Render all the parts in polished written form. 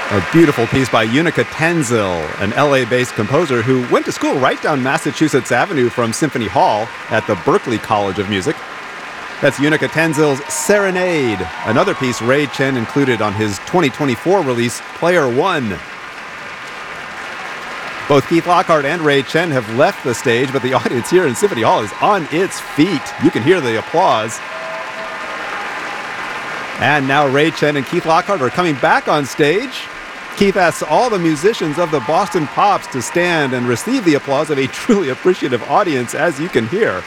A beautiful piece by Unica Tenzil, an LA-based composer who went to school right down Massachusetts Avenue from Symphony Hall at the Berklee College of Music. That's Unica Tenzil's Serenade, another piece Ray Chen included on his 2024 release, Player One. Both Keith Lockhart and Ray Chen have left the stage, but the audience here in Symphony Hall is on its feet. You can hear the applause. And now Ray Chen and Keith Lockhart are coming back on stage. Keith asks all the musicians of the Boston Pops to stand and receive the applause of a truly appreciative audience, as you can hear.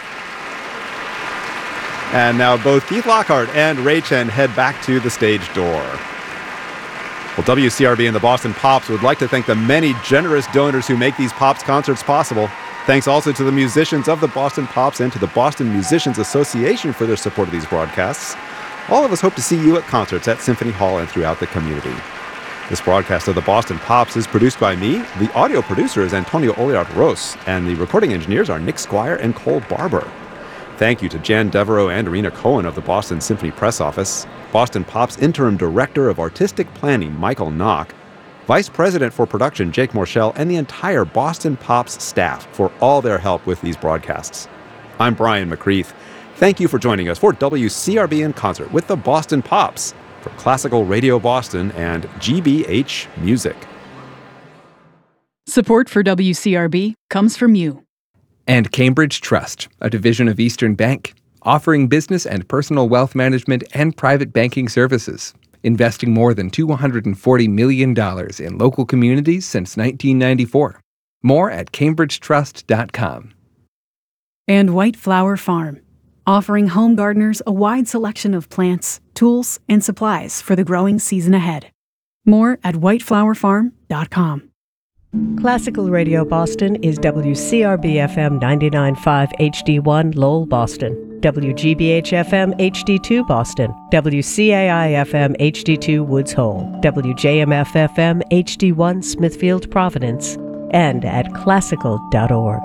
And now both Keith Lockhart and Ray Chen head back to the stage door. Well, WCRB and the Boston Pops would like to thank the many generous donors who make these Pops concerts possible. Thanks also to the musicians of the Boston Pops and to the Boston Musicians Association for their support of these broadcasts. All of us hope to see you at concerts at Symphony Hall and throughout the community. This broadcast of the Boston Pops is produced by me. The audio producer is Antonio Oliart-Ros, and the recording engineers are Nick Squire and Cole Barber. Thank you to Jan Devereaux and Arena Cohen of the Boston Symphony Press Office, Boston Pops Interim Director of Artistic Planning, Michael Knock, Vice President for Production, Jake Morshell, and the entire Boston Pops staff for all their help with these broadcasts. I'm Brian McCreath. Thank you for joining us for WCRB in Concert with the Boston Pops for Classical Radio Boston and GBH Music. Support for WCRB comes from you. And Cambridge Trust, a division of Eastern Bank, offering business and personal wealth management and private banking services, investing more than $240 million in local communities since 1994. More at cambridgetrust.com. And White Flower Farm, offering home gardeners a wide selection of plants, tools, and supplies for the growing season ahead. More at whiteflowerfarm.com. Classical Radio Boston is WCRB-FM 99.5 HD1 Lowell, Boston, WGBH-FM HD2 Boston, WCAI-FM HD2 Woods Hole, WJMF-FM HD1 Smithfield, Providence, and at classical.org.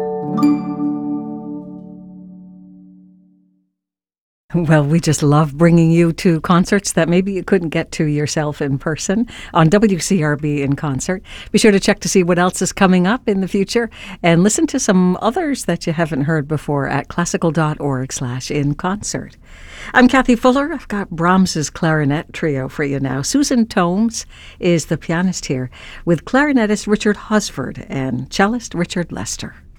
Well, we just love bringing you to concerts that maybe you couldn't get to yourself in person on WCRB in Concert. Be sure to check to see what else is coming up in the future and listen to some others that you haven't heard before at classical.org/inconcert. I'm Kathy Fuller. I've got Brahms's clarinet trio for you now. Susan Tomes is the pianist here with clarinetist Richard Hosford and cellist Richard Lester.